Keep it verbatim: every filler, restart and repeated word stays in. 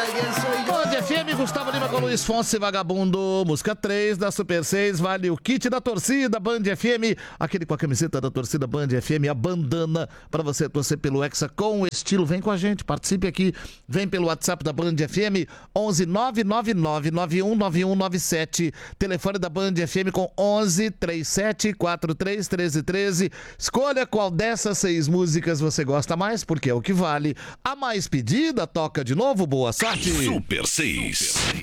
Band F M, Gustavo Lima com Luiz Fonsi, Vagabundo. Música três da Super seis, vale o kit da torcida Band F M. Aquele com a camiseta da torcida Band F M, a bandana pra você torcer pelo Hexa com estilo. Vem com a gente, participe aqui. Vem pelo WhatsApp da Band F M, onze nove nove nove nove um nove um nove sete. Telefone da Band F M com onze trinta e sete quarenta e três treze treze. Escolha qual dessas seis músicas você gosta mais, porque é o que vale. A mais pedida toca de novo, boa sorte. Super seis.